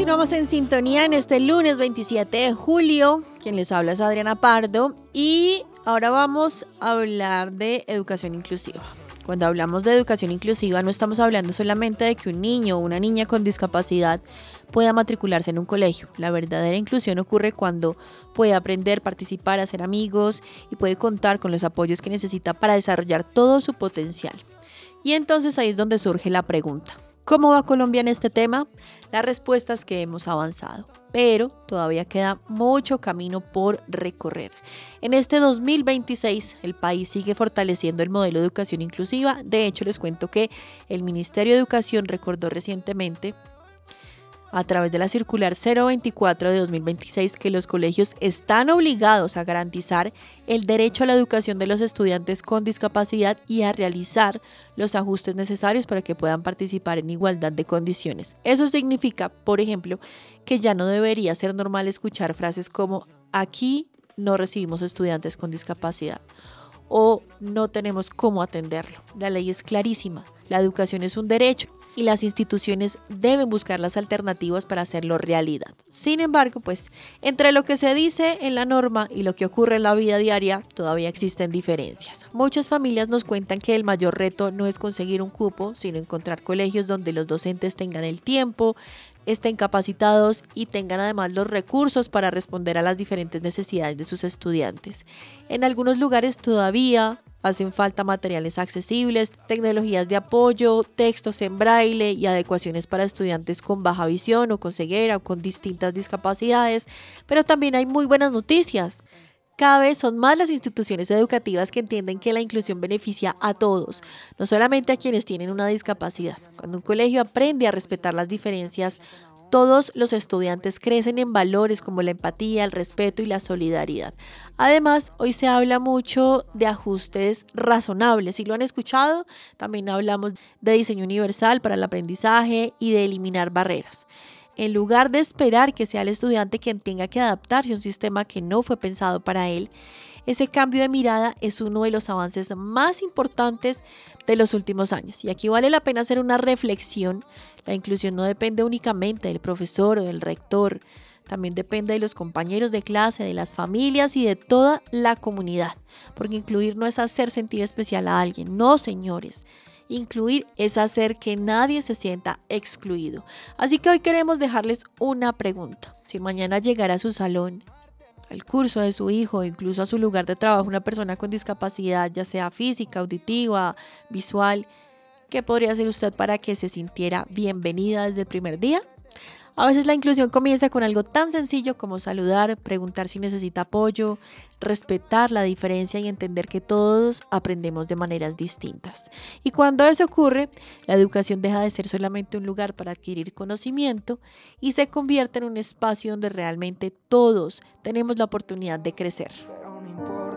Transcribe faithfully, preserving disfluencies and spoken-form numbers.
continuamos en sintonía en este lunes veintisiete de julio. Quien les habla es Adriana Pardo y ahora vamos a hablar de educación inclusiva. Cuando hablamos de educación inclusiva no estamos hablando solamente de que un niño o una niña con discapacidad pueda matricularse en un colegio. La verdadera inclusión ocurre cuando puede aprender, participar, hacer amigos y puede contar con los apoyos que necesita para desarrollar todo su potencial. Y entonces ahí es donde surge la pregunta: ¿cómo va Colombia en este tema? La respuesta es que hemos avanzado, pero todavía queda mucho camino por recorrer. En este dos mil veintiséis, el país sigue fortaleciendo el modelo de educación inclusiva. De hecho, les cuento que el Ministerio de Educación recordó recientemente, a través de la circular cero veinticuatro de dos mil veintiséis, que los colegios están obligados a garantizar el derecho a la educación de los estudiantes con discapacidad y a realizar los ajustes necesarios para que puedan participar en igualdad de condiciones. Eso significa, por ejemplo, que ya no debería ser normal escuchar frases como "aquí no recibimos estudiantes con discapacidad" o "no tenemos cómo atenderlo". La ley es clarísima, la educación es un derecho y las instituciones deben buscar las alternativas para hacerlo realidad. Sin embargo, pues entre lo que se dice en la norma y lo que ocurre en la vida diaria, todavía existen diferencias. Muchas familias nos cuentan que el mayor reto no es conseguir un cupo, sino encontrar colegios donde los docentes tengan el tiempo, estén capacitados y tengan además los recursos para responder a las diferentes necesidades de sus estudiantes. En algunos lugares todavía hacen falta materiales accesibles, tecnologías de apoyo, textos en braille y adecuaciones para estudiantes con baja visión o con ceguera o con distintas discapacidades, pero también hay muy buenas noticias. Cada vez son más las instituciones educativas que entienden que la inclusión beneficia a todos, no solamente a quienes tienen una discapacidad. Cuando un colegio aprende a respetar las diferencias, todos los estudiantes crecen en valores como la empatía, el respeto y la solidaridad. Además, hoy se habla mucho de ajustes razonables. Si lo han escuchado, también hablamos de diseño universal para el aprendizaje y de eliminar barreras. En lugar de esperar que sea el estudiante quien tenga que adaptarse a un sistema que no fue pensado para él, ese cambio de mirada es uno de los avances más importantes de los últimos años. Y aquí vale la pena hacer una reflexión. La inclusión no depende únicamente del profesor o del rector, también depende de los compañeros de clase, de las familias y de toda la comunidad. Porque incluir no es hacer sentir especial a alguien, no, señores. Incluir es hacer que nadie se sienta excluido. Así que hoy queremos dejarles una pregunta. Si mañana llegara a su salón, al curso de su hijo o incluso a su lugar de trabajo una persona con discapacidad, ya sea física, auditiva, visual, ¿qué podría hacer usted para que se sintiera bienvenida desde el primer día? A veces la inclusión comienza con algo tan sencillo como saludar, preguntar si necesita apoyo, respetar la diferencia y entender que todos aprendemos de maneras distintas. Y cuando eso ocurre, la educación deja de ser solamente un lugar para adquirir conocimiento y se convierte en un espacio donde realmente todos tenemos la oportunidad de crecer.